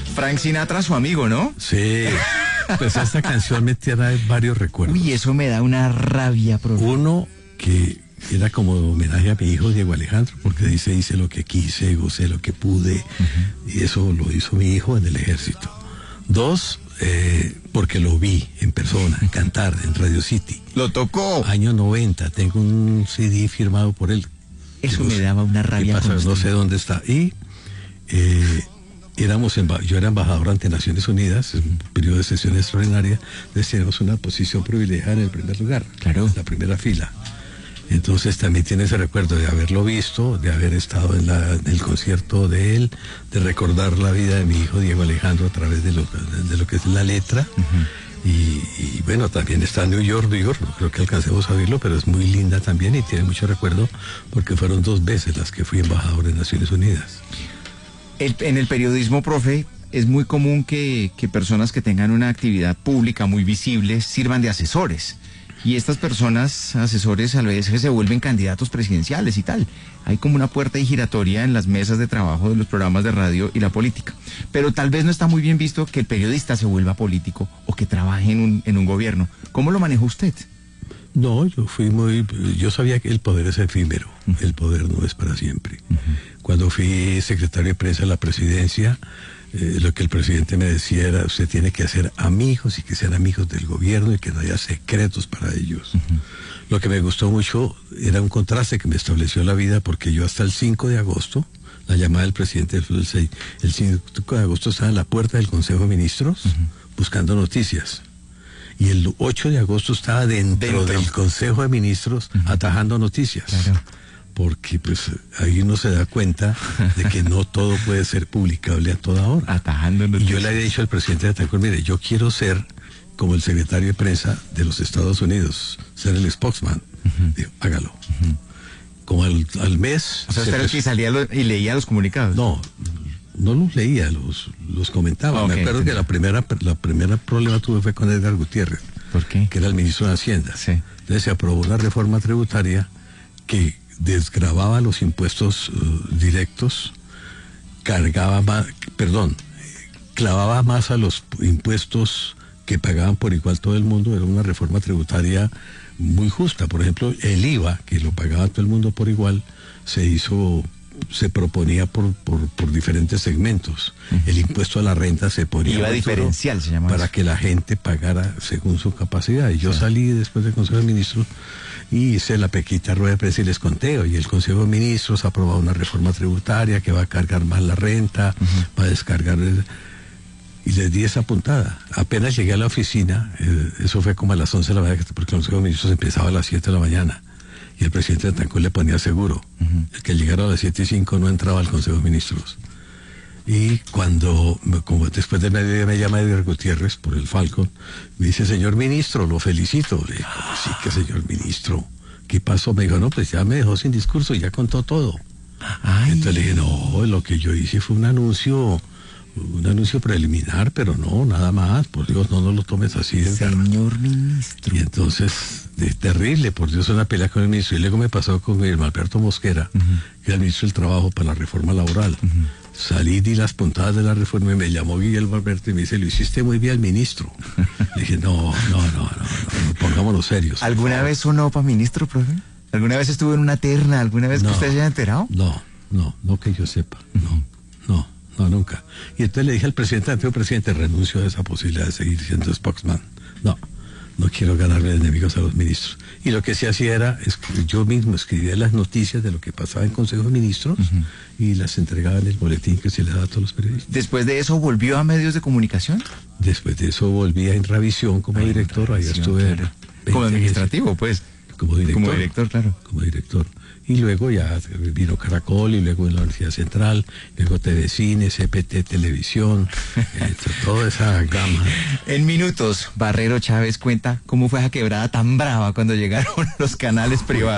Frank Sinatra, su amigo, ¿no? Sí, pues esta canción me trae varios recuerdos. Uy, eso me da una rabia, profe. Uno, que era como homenaje a mi hijo Diego Alejandro, porque dice, hice lo que quise, gocé lo que pude, y eso lo hizo mi hijo en el ejército. Dos, porque lo vi en persona, cantar en Radio City. Lo tocó. Año 90, tengo un CD firmado por él. Eso me daba una rabia. No sé dónde está. Y yo era embajador ante Naciones Unidas, en un periodo de sesión extraordinaria, entonces teníamos una posición privilegiada en el primer lugar, claro, en la primera fila. Entonces también tiene ese recuerdo de haberlo visto, de haber estado en el concierto de él, de recordar la vida de mi hijo Diego Alejandro a través de lo que es la letra. Y bueno, también está New York, no creo que alcancemos a verlo, pero es muy linda también y tiene mucho recuerdo porque fueron 2 veces las que fui embajador de Naciones Unidas. En el periodismo, profe, es muy común que personas que tengan una actividad pública muy visible sirvan de asesores. Y estas personas, asesores, a veces se vuelven candidatos presidenciales y tal. Hay como una puerta giratoria en las mesas de trabajo de los programas de radio y la política. Pero tal vez no está muy bien visto que el periodista se vuelva político o que trabaje en un gobierno. ¿Cómo lo manejó usted? No, yo sabía que el poder es efímero, el poder no es para siempre. Cuando fui secretario de prensa de la presidencia, lo que el presidente me decía era, usted tiene que hacer amigos y que sean amigos del gobierno y que no haya secretos para ellos. Lo que me gustó mucho era un contraste que me estableció la vida, porque yo hasta el 5 de agosto, la llamada del presidente el 5 de agosto estaba en la puerta del Consejo de Ministros buscando noticias. Y el 8 de agosto estaba dentro del Consejo de Ministros atajando noticias. Claro. Porque pues ahí uno se da cuenta de que no todo puede ser publicable a toda hora. Atajando noticias. Y yo le había dicho al presidente de Atancur, mire, yo quiero ser como el secretario de prensa de los Estados Unidos, ser el spokesman. Digo, hágalo. Como al mes... O sea, usted era el que salía y leía los comunicados. No los leía, los comentaba. Me acuerdo que la primera problema tuve fue con Edgar Gutiérrez. ¿Por qué? Que era el ministro de Hacienda. Sí. Entonces se aprobó una reforma tributaria que desgravaba los impuestos directos, clavaba más a los impuestos que pagaban por igual todo el mundo. Era una reforma tributaria muy justa. Por ejemplo, el IVA, que lo pagaba todo el mundo por igual, se proponía por diferentes segmentos. El impuesto a la renta se ponía IVA diferencial, se llamaba para eso, que la gente pagara según su capacidad. Y yo salí después del Consejo de Ministros y hice la pequeñita rueda de prensa y les conté, y el Consejo de Ministros ha aprobado una reforma tributaria que va a cargar más la renta, va a descargar... Y les di esa puntada. Apenas llegué a la oficina, eso fue como a las 11 de la mañana, porque el Consejo de Ministros empezaba a las 7 de la mañana. Y el presidente de Atancur le ponía seguro. El que llegara a las 7:05 no entraba al Consejo de Ministros. Y como después de mediodía me llama Edgar Gutiérrez por el Falcon, me dice, señor ministro, lo felicito. Le digo, sí que señor ministro. ¿Qué pasó? Me dijo, no, pues ya me dejó sin discurso, ya contó todo. Entonces le dije, no, lo que yo hice fue un anuncio preliminar, pero no, nada más. Por Dios, no lo tomes así. Señor ministro. Y entonces, terrible, por Dios, una pelea con el ministro. Y luego me pasó con Guillermo Alberto Mosquera, que era el ministro del Trabajo para la reforma laboral. Salí, di las puntadas de la reforma y me llamó Guillermo Alberto y me dice, lo hiciste muy bien, ministro. Le dije, no, pongámonos serios. ¿Alguna vez sonó para ministro, profe? ¿Alguna vez estuvo en una terna? ¿Alguna vez que usted se haya enterado? No que yo sepa, no, nunca. Y entonces le dije al antiguo presidente, renuncio a esa posibilidad de seguir siendo spokesman. No quiero ganarme enemigos a los ministros. Y lo que se hacía era, yo mismo escribía las noticias de lo que pasaba en Consejo de Ministros y las entregaba en el boletín que se le daba a todos los periodistas. ¿Después de eso volvió a medios de comunicación? Después de eso volví a Inravisión como director, ahí estuve... Claro. Como administrativo, pues. Como director. Como director, claro. Como director. Y luego ya vino Caracol, y luego en la Universidad Central, luego TV Cine, CPT Televisión, toda esa gama. En minutos, Barrero Chávez cuenta cómo fue esa quebrada tan brava cuando llegaron los canales privados.